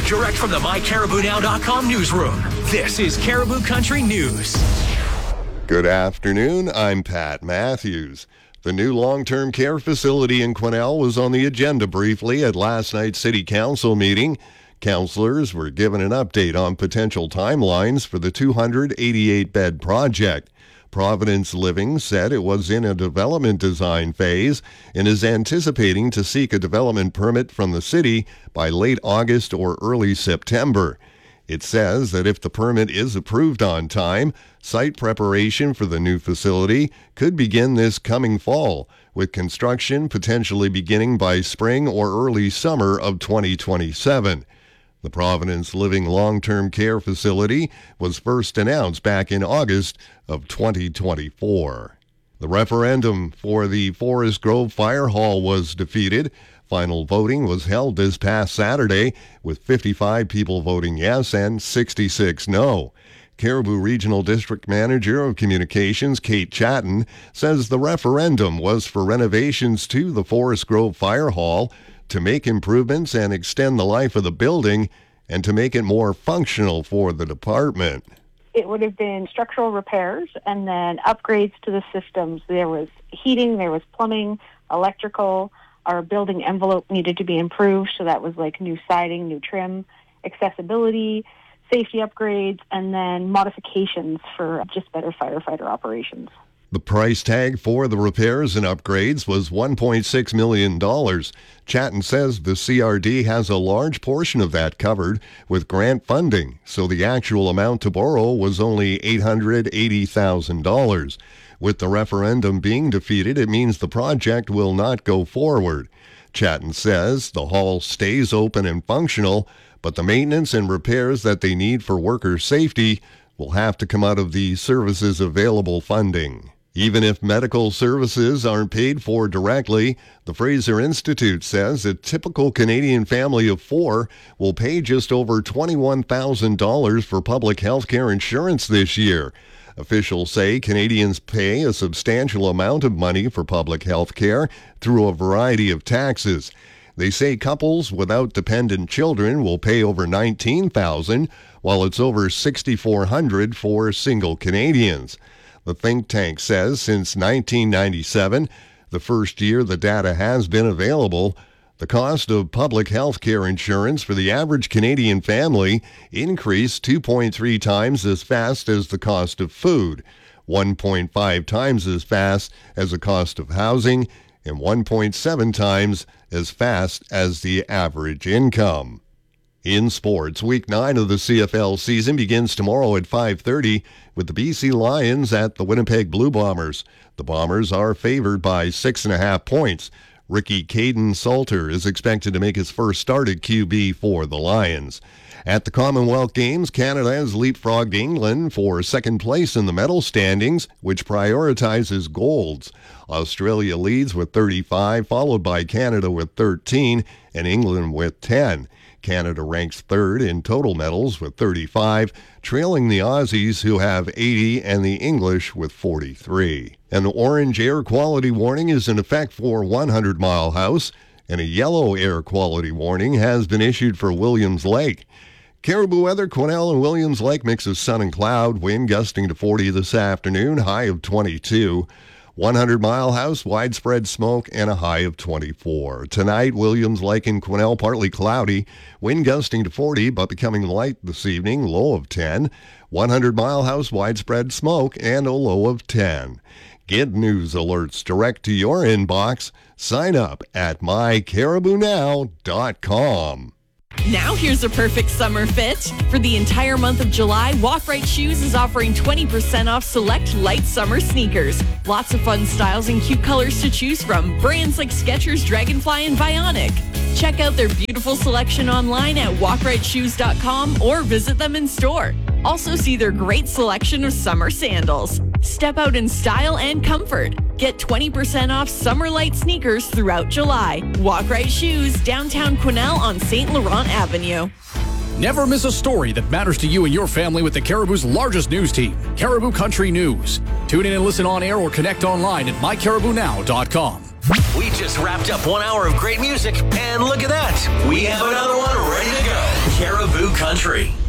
direct from the MyCaribouNow.com newsroom. This is Caribou Country News. Good afternoon, I'm Pat Matthews. The new long-term care facility in Quesnel was on the agenda briefly at last night's City Council meeting. Councillors were given an update on potential timelines for the 288-bed project. Providence Living said it was in a development design phase and is anticipating to seek a development permit from the city by late August or early September. It says that if the permit is approved on time, site preparation for the new facility could begin this coming fall, with construction potentially beginning by spring or early summer of 2027. The Providence Living Long-Term Care Facility was first announced back in August of 2024. The referendum for the Forest Grove Fire Hall was defeated. Final voting was held this past Saturday, with 55 people voting yes and 66 no. Caribou Regional District Manager of Communications, Kate Chatton, says the referendum was for renovations to the Forest Grove Fire Hall, to make improvements and extend the life of the building, and to make it more functional for the department. It would have been structural repairs and then upgrades to the systems. There was heating, there was plumbing, electrical. Our building envelope needed to be improved, so that was like new siding, new trim, accessibility, safety upgrades, and then modifications for just better firefighter operations. The price tag for the repairs and upgrades was $1.6 million. Chatton says the CRD has a large portion of that covered with grant funding, so the actual amount to borrow was only $880,000. With the referendum being defeated, it means the project will not go forward. Chatton says the hall stays open and functional, but the maintenance and repairs that they need for worker safety will have to come out of the services available funding. Even if medical services aren't paid for directly, the Fraser Institute says a typical Canadian family of 4 will pay just over $21,000 for public health care insurance this year. Officials say Canadians pay a substantial amount of money for public health care through a variety of taxes. They say couples without dependent children will pay over $19,000, while it's over $6,400 for single Canadians. The think tank says since 1997, the first year the data has been available, the cost of public health care insurance for the average Canadian family increased 2.3 times as fast as the cost of food, 1.5 times as fast as the cost of housing, and 1.7 times as fast as the average income. In sports, Week 9 of the CFL season begins tomorrow at 5:30 with the BC Lions at the Winnipeg Blue Bombers. The Bombers are favored by 6.5 points. Ricky Caden Salter is expected to make his first start at QB for the Lions. At the Commonwealth Games, Canada has leapfrogged England for second place in the medal standings, which prioritizes golds. Australia leads with 35, followed by Canada with 13, and England with 10. Canada ranks third in total medals with 35, trailing the Aussies who have 80 and the English with 43. An orange air quality warning is in effect for 100 Mile House, and a yellow air quality warning has been issued for Williams Lake. Caribou weather, Quesnel and Williams Lake, mix of sun and cloud, wind gusting to 40 this afternoon, high of 22. 100 Mile House, widespread smoke, and a high of 24. Tonight, Williams Lake and Quesnel, partly cloudy, wind gusting to 40, but becoming light this evening, low of 10. 100 Mile House, widespread smoke, and a low of 10. Get news alerts direct to your inbox. Sign up at mycaribounow.com. Now here's a perfect summer fit. For the entire month of July, Walk Right Shoes is offering 20% off select light summer sneakers. Lots of fun styles and cute colors to choose from. Brands like Skechers, Dragonfly, and Vionic. Check out their beautiful selection online at walkrightshoes.com or visit them in store. Also see their great selection of summer sandals. Step out in style and comfort. Get 20% off summer light sneakers throughout July. Walk Right Shoes, downtown Quesnel on St. Laurent Avenue. Never miss a story that matters to you and your family with the Caribou's largest news team, Caribou Country News. Tune in and listen on air or connect online at mycaribounow.com. We just wrapped up 1 hour of great music, and look at that. We have another one ready to go. Caribou Country.